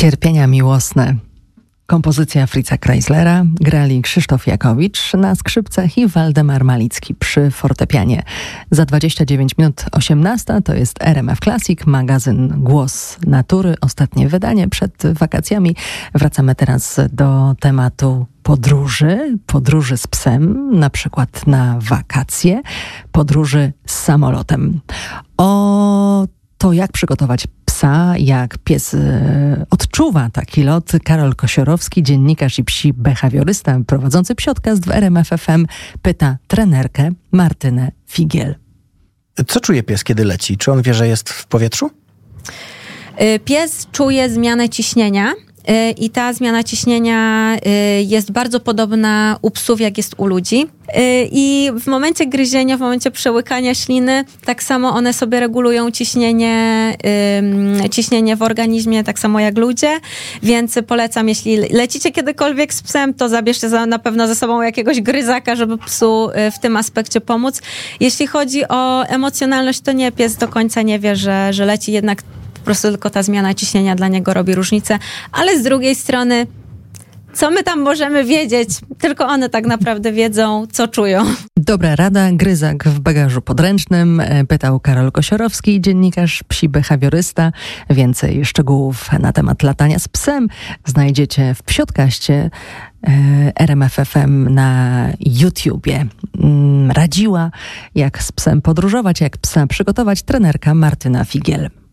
Cierpienia miłosne. Kompozycja Fritza Kreislera, grali Krzysztof Jakowicz na skrzypcach i Waldemar Malicki przy fortepianie. Za 29 minut 18 to jest RMF Classic, magazyn Głos Natury, ostatnie wydanie przed wakacjami. Wracamy teraz do tematu podróży z psem, na przykład na wakacje, podróży z samolotem. To jak przygotować psa, jak pies odczuwa taki lot. Karol Kosiorowski, dziennikarz i psi behawiorysta, prowadzący psiodcast w RMF FM, pyta trenerkę Martynę Figiel. Co czuje pies, kiedy leci? Czy on wie, że jest w powietrzu? Pies czuje zmianę ciśnienia. I ta zmiana ciśnienia jest bardzo podobna u psów, jak jest u ludzi. I w momencie gryzienia, w momencie przełykania śliny, tak samo one sobie regulują ciśnienie w organizmie, tak samo jak ludzie. Więc polecam, jeśli lecicie kiedykolwiek z psem, to zabierzcie na pewno ze sobą jakiegoś gryzaka, żeby psu w tym aspekcie pomóc. Jeśli chodzi o emocjonalność, to nie, pies do końca nie wie, że leci, jednak po prostu tylko ta zmiana ciśnienia dla niego robi różnicę. Ale z drugiej strony, co my tam możemy wiedzieć? Tylko one tak naprawdę wiedzą, co czują. Dobra rada, gryzak w bagażu podręcznym, pytał Karol Kosiorowski, dziennikarz, psi behawiorysta. Więcej szczegółów na temat latania z psem znajdziecie w psiodcaście RMF FM na YouTubie. Radziła, jak z psem podróżować, jak psa przygotować, trenerka Martyna Figiel.